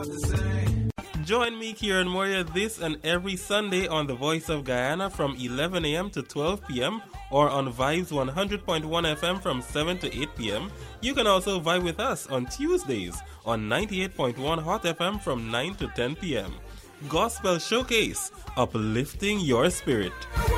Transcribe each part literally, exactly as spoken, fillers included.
Join me, Kieran Moria, this and every Sunday on The Voice of Guyana from eleven a.m. to twelve p.m. or on Vibes one hundred point one F M from seven to eight p.m. You can also vibe with us on Tuesdays on ninety-eight point one Hot F M from nine to ten p.m. Gospel Showcase, uplifting your spirit.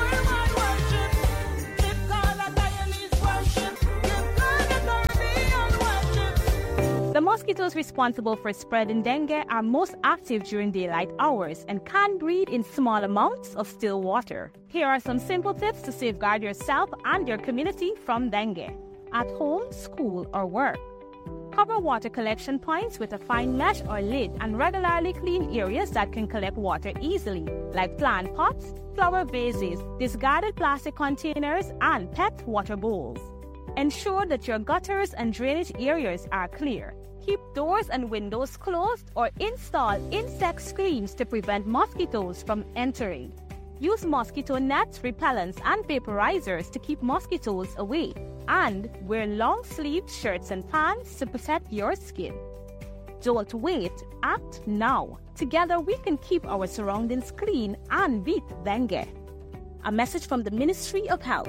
The mosquitoes responsible for spreading dengue are most active during daylight hours and can breed in small amounts of still water. Here are some simple tips to safeguard yourself and your community from dengue. At home, school, or work. Cover water collection points with a fine mesh or lid and regularly clean areas that can collect water easily, like plant pots, flower vases, discarded plastic containers, and pet water bowls. Ensure that your gutters and drainage areas are clear. Keep doors and windows closed or install insect screens to prevent mosquitoes from entering. Use mosquito nets, repellents, and vaporizers to keep mosquitoes away. And wear long-sleeved shirts and pants to protect your skin. Don't wait, act now. Together we can keep our surroundings clean and beat dengue. A message from the Ministry of Health.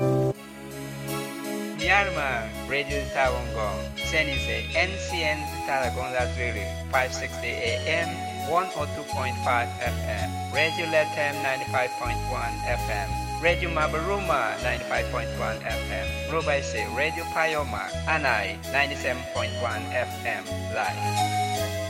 Myanmar Radio Tawangong, Senise, N C N Talagonda Zulu, five sixty A M, one oh two point five F M, Radio Latam ninety-five point one F M, Radio Mabaruma ninety-five point one F M, Rubaise Radio Payoma, Anai ninety-seven point one F M, live.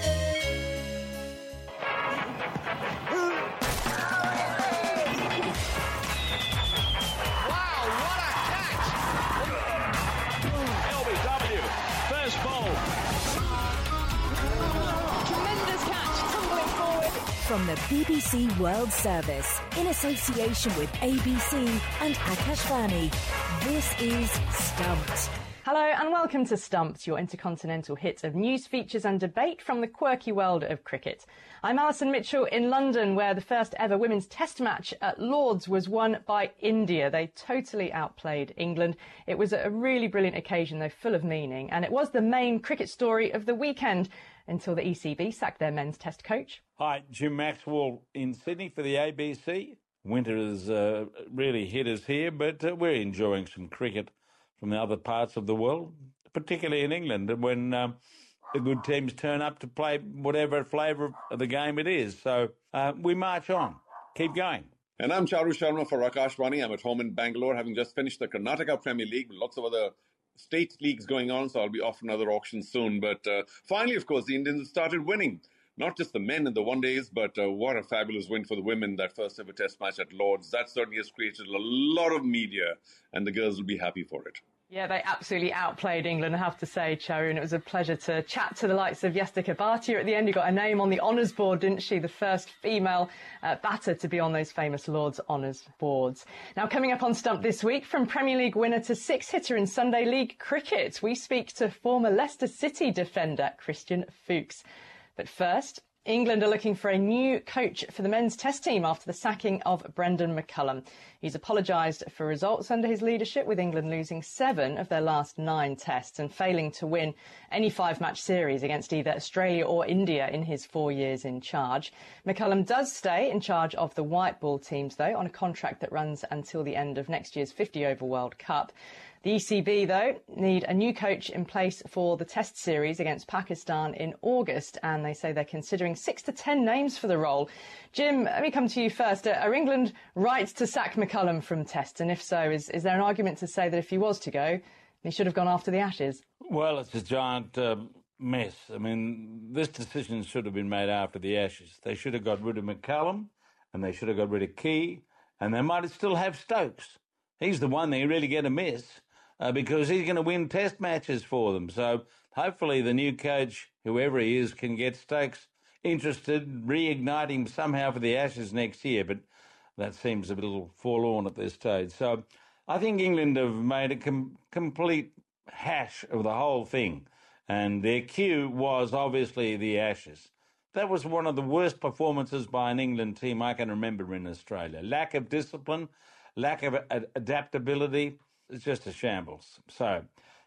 From the B B C World Service, in association with A B C and Akashvani, this is Stumped. Hello and welcome to Stumped, your intercontinental hit of news, features and debate from the quirky world of cricket. I'm Alison Mitchell in London, where the first ever women's test match at Lord's was won by India. They totally outplayed England. It was a really brilliant occasion, though full of meaning, and it was the main cricket story of the weekend until the E C B sacked their men's test coach. Hi, Jim Maxwell in Sydney for the A B C. Winter has uh, really hit us here, but uh, we're enjoying some cricket from the other parts of the world, particularly in England, when um, the good teams turn up to play whatever flavour of the game it is. So uh, we march on. Keep going. And I'm Charu Sharma for Akashvani. I'm at home in Bangalore, having just finished the Karnataka Premier League with lots of other state leagues going on, so I'll be off another auction soon. But uh, finally, of course, the Indians have started winning. Not just the men in the one-days, but uh, what a fabulous win for the women, that first ever test match at Lord's. That certainly has created a lot of media, and the girls will be happy for it. Yeah, they absolutely outplayed England, I have to say, Charu, and it was a pleasure to chat to the likes of Yastika Bhatia at the end, who got a name on the honours board, didn't she? The first female uh, batter to be on those famous Lord's honours boards. Now, coming up on Stump this week, from Premier League winner to six-hitter in Sunday League cricket, we speak to former Leicester City defender Christian Fuchs. But first, England are looking for a new coach for the men's test team after the sacking of Brendan McCullum. He's apologised for results under his leadership, with England losing seven of their last nine tests and failing to win any five-match series against either Australia or India in his four years in charge. McCullum does stay in charge of the white ball teams, though, on a contract that runs until the end of next year's fifty over World Cup. The E C B, though, need a new coach in place for the test series against Pakistan in August, and they say they're considering six to ten names for the role. Jim, let me come to you first. Are England right to sack McCullum from tests? And if so, is, is there an argument to say that if he was to go, he should have gone after the Ashes? Well, it's a giant uh, mess. I mean, this decision should have been made after the Ashes. They should have got rid of McCullum, and they should have got rid of Key, and they might still have Stokes. He's the one they really get to miss. Uh, because he's going to win test matches for them. So hopefully the new coach, whoever he is, can get Stokes interested, reignite him somehow for the Ashes next year. But that seems a little forlorn at this stage. So I think England have made a com- complete hash of the whole thing. And their cue was obviously the Ashes. That was one of the worst performances by an England team I can remember in Australia. Lack of discipline, lack of ad- adaptability. It's just a shambles. So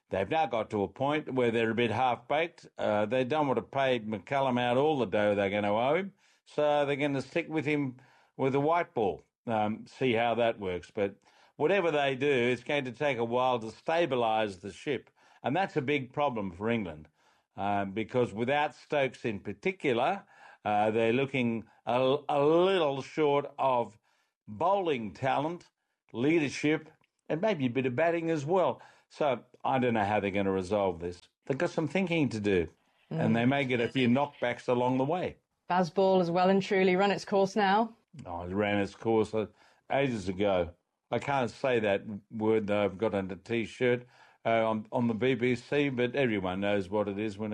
They've now got to a point where they're a bit half-baked. Uh, they don't want to pay McCallum out all the dough they're going to owe him, so they're going to stick with him with a white ball, um, see how that works. But whatever they do, it's going to take a while to stabilise the ship, and that's a big problem for England, um, because without Stokes in particular, uh, they're looking a, a little short of bowling talent, leadership, and maybe a bit of batting as well. So I don't know how they're going to resolve this. They've got some thinking to do, mm. and they may get a few knockbacks along the way. Bazball has well and truly run its course now. Oh, it ran its course ages ago. I can't say that word, though. I've got on a T-shirt uh, on, on the B B C, but everyone knows what it is when